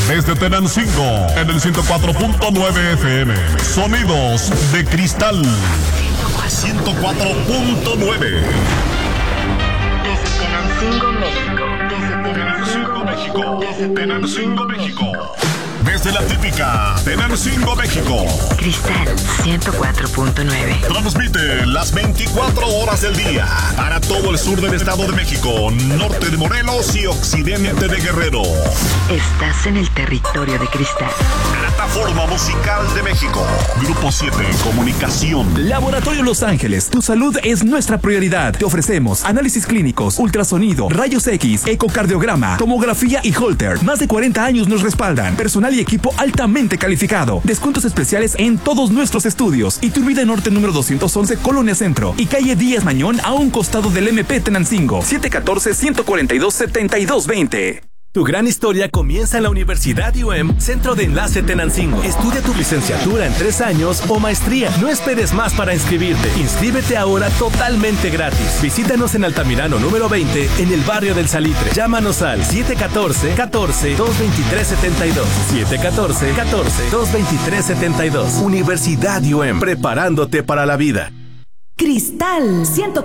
Desde Tenancingo, en el 104.9 FM. Sonidos de cristal. 104.9. Desde Tenancingo, México. Desde Tenancingo, México. Desde la típica Tenancingo, México. Cristal 104.9. Transmite las 24 horas del día para todo el sur del Estado de México, norte de Morelos y occidente de Guerrero. Estás en el territorio de Cristal. Plataforma Musical de México. Grupo 7 Comunicación. Laboratorio Los Ángeles. Tu salud es nuestra prioridad. Te ofrecemos análisis clínicos, ultrasonido, rayos X, ecocardiograma, tomografía y Holter. Más de 40 años nos respaldan. Personal y equipo altamente calificado. Descuentos especiales en todos nuestros estudios. Iturbide Norte número 211, Colonia Centro. Y calle Díaz Mañón a un costado del MP Tenancingo. 714-142-7220. Tu gran historia comienza en la Universidad UM, Centro de Enlace Tenancingo. Estudia tu licenciatura en 3 años o maestría. No esperes más para inscribirte. Inscríbete ahora totalmente gratis. Visítanos en Altamirano número 20, en el barrio del Salitre. Llámanos al 714-223-72. 714-223-72. Universidad UM, preparándote para la vida. Cristal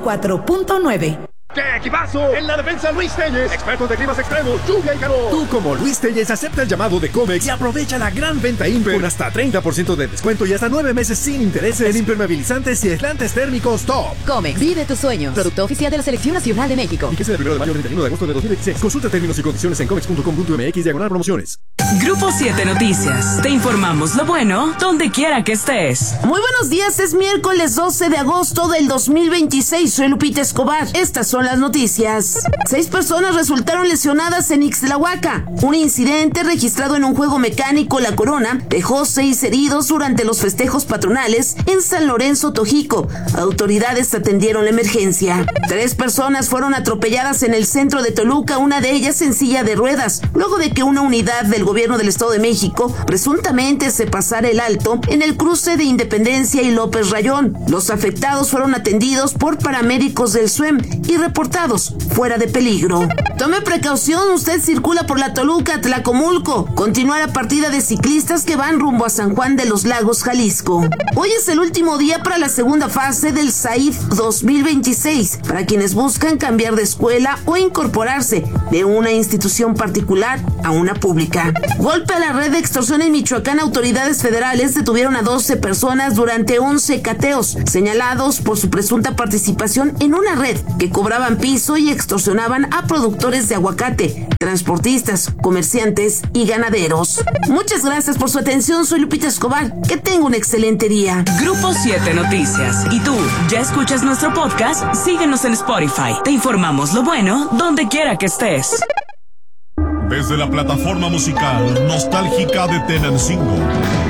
104.9. ¡Qué equipazo! En la defensa, Luis Telles, expertos de climas extremos, lluvia y calor. Tú, como Luis Telles, acepta el llamado de Comex y aprovecha la gran venta Imper con hasta 30% de descuento y hasta 9 meses sin intereses en impermeabilizantes y aislantes térmicos top. Comex, vive tus sueños. Producto oficial de la Selección Nacional de México. Fíjese del 1 de mayo al 31 de agosto de 2016. Consulta términos y condiciones en comex.com.mx/promociones. Grupo 7 Noticias. Te informamos lo bueno donde quiera que estés. Muy buenos días, es miércoles 12 de agosto del 2026. Soy Lupita Escobar. Estas son las noticias. 6 personas resultaron lesionadas en Ixtlahuaca. Un incidente registrado en un juego mecánico La Corona dejó 6 heridos durante los festejos patronales en San Lorenzo, Tojico. Autoridades atendieron la emergencia. 3 personas fueron atropelladas en el centro de Toluca, una de ellas en silla de ruedas, luego de que una unidad del gobierno del Estado de México presuntamente se pasara el alto en el cruce de Independencia y López Rayón. Los afectados fueron atendidos por paramédicos del SUEM y reportados fuera de peligro. Tome precaución, usted circula por la Toluca, Tlacomulco. Continúa la partida de ciclistas que van rumbo a San Juan de los Lagos, Jalisco. Hoy es el último día para la segunda fase del SAIF 2026, para quienes buscan cambiar de escuela o incorporarse de una institución particular a una pública. Golpe a la red de extorsión en Michoacán. Autoridades federales detuvieron a 12 personas durante 11 cateos, señalados por su presunta participación en una red que cobraban piso y extorsionaban a productores de aguacate, transportistas, comerciantes y ganaderos. Muchas gracias por su atención. Soy Lupita Escobar. Que tenga un excelente día. Grupo 7 Noticias. ¿Y tú, ya escuchas nuestro podcast? Síguenos en Spotify. Te informamos lo bueno donde quiera que estés. Desde la plataforma musical nostálgica de Tenancingo,